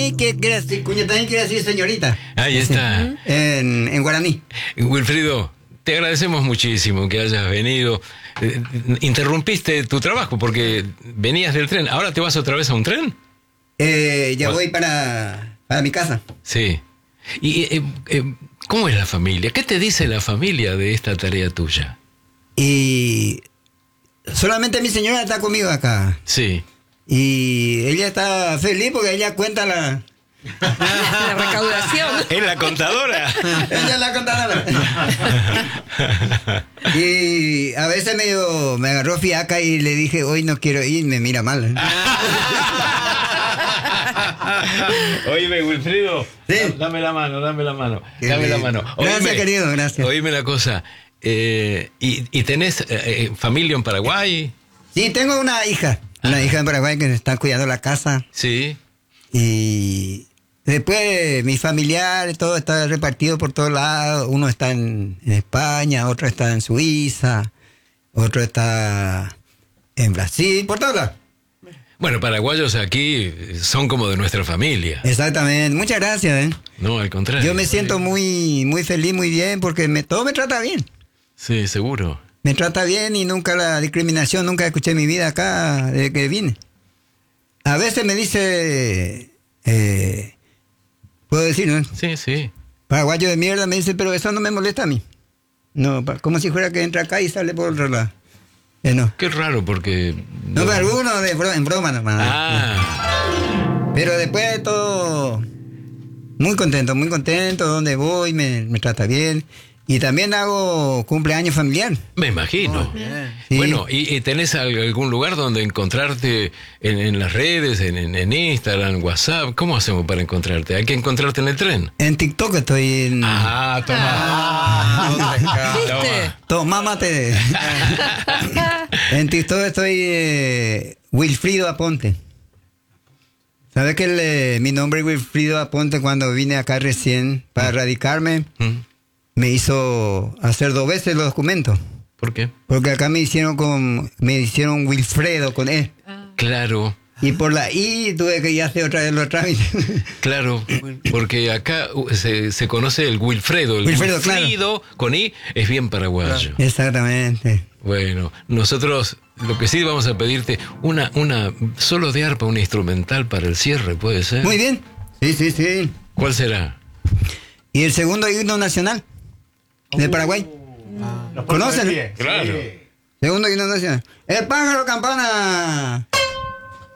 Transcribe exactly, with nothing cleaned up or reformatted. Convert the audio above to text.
Cuñataí, ¿qué quiere decir? Cuñataí quiere decir señorita. Ahí está. En, en guaraní. Wilfrido, te agradecemos muchísimo que hayas venido. Eh, interrumpiste tu trabajo porque venías del tren. ¿Ahora te vas otra vez a un tren? Eh, ya Bueno. voy para, para mi casa. Sí. ¿Y eh, eh, cómo es la familia? ¿Qué te dice la familia de esta tarea tuya? Y solamente mi señora está conmigo acá. Sí. Y ella está feliz porque ella cuenta la... La recaudación. ¿Es la contadora? ella es la contadora. Y a veces medio me agarró fiaca y le dije, hoy no quiero ir, me mira mal. Oíme, Wilfrido, Sí. dame la mano, dame la mano, Qué dame la bien. mano. Gracias, Oíme, querido, gracias. Oíme la cosa, eh, ¿y, y tenés eh, eh, familia en Paraguay? Sí, tengo una hija, una Ah. hija en Paraguay que está cuidando la casa. Sí. Y después mis familiares, todo está repartido por todos lados. Uno está en, en España, otro está en Suiza, otro está en Brasil, por todos lados. Bueno, paraguayos aquí son como de nuestra familia. Exactamente, muchas gracias. ¿eh? No, al contrario. Yo me siento muy, muy feliz, muy bien, porque me, todo me trata bien. Sí, seguro. Me trata bien y nunca la discriminación, nunca escuché en mi vida acá desde que vine. A veces me dice, eh, puedo decir, ¿no? Sí, sí. Paraguayo de mierda, me dice, pero eso no me molesta a mí. No, pa- como si fuera que entra acá y sale por otro lado. Eh, no. Qué raro porque... No, pero algunos de bro- en broma nomás. Ah, Pero después de todo, muy contento, muy contento. Donde voy, me, me trata bien. Y también hago cumpleaños familiar. me imagino. Sí. Bueno, ¿y, y tenés al- algún lugar donde encontrarte en, en las redes, en, en, en Instagram, WhatsApp? ¿Cómo hacemos para encontrarte? ¿Hay que encontrarte en el tren? En TikTok estoy en... Ah, toma. ¿Viste? Toma mate. En TikTok estoy eh, Wilfrido Aponte. ¿Sabes que el, eh, mi nombre es Wilfrido Aponte? Cuando vine acá recién para radicarme, Mm, me hizo hacer dos veces los documentos. ¿Por qué? Porque acá me hicieron con me hicieron Wilfredo con E. Claro, Y por la I tuve que ir a hacer otra vez los trámites. claro, porque acá uh, se, se conoce el Wilfredo. El Wilfredo, Wilfrido con I es bien paraguayo. Exactamente. Bueno, nosotros lo que sí vamos a pedirte, una, una solo de arpa, una instrumental para el cierre, ¿puede ser? Muy bien. Sí, sí, sí. ¿Cuál será? Y el segundo himno nacional de Paraguay. ¿Conocen? Claro. Segundo himno nacional. El pájaro campana